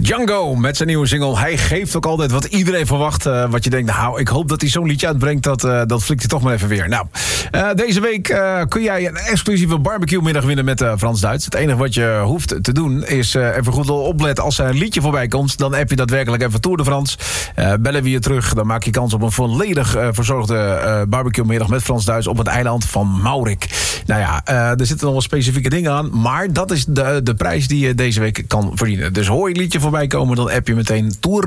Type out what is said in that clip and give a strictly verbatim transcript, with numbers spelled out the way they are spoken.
Django met zijn nieuwe single. Hij geeft ook altijd wat iedereen verwacht. Uh, wat je denkt, nou, ik hoop dat hij zo'n liedje uitbrengt. Dat, uh, dat flikt hij toch maar even weer. Nou, uh, deze week uh, kun jij een exclusieve barbecue middag winnen met uh, Frans Duits. Het enige wat je hoeft te doen is uh, even goed opletten. Als er een liedje voorbij komt, dan heb je daadwerkelijk even Tour de France. Uh, bellen we je terug, dan maak je kans op een volledig uh, verzorgde uh, barbecue middag met Frans Duits op het eiland van Maurik. Nou ja, uh, er zitten nog wel specifieke dingen aan. Maar dat is de, de prijs die je deze week kan verdienen. Dus hoor je het liedje voorbij komen, dan app je meteen Tour